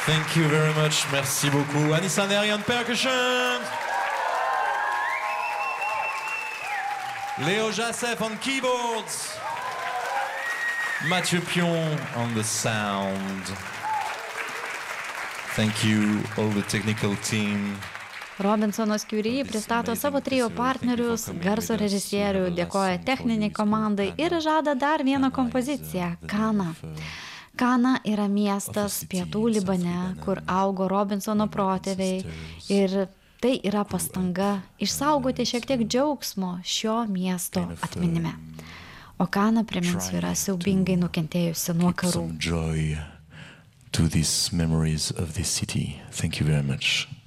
Thank you very much. Merci beaucoup. Anissa Neri on percussion. Léo Jacef on keyboards. Mathieu Pion on the sound. Thank you, all the technical team. Robinsonas Curie pristato savo trio partnerius, garso režisierių, dėkoja techniniai komandai ir žada dar vieną kompoziciją – Kana. Kana yra miestas pietų Libane, kur augo Robinsono protėviai ir tai yra pastanga išsaugoti šiek tiek džiaugsmo šio miesto atminime. O Kana, priminsiu, yra siaubingai nukentėjusi nuo karų. To these memories of this city. Thank you very much.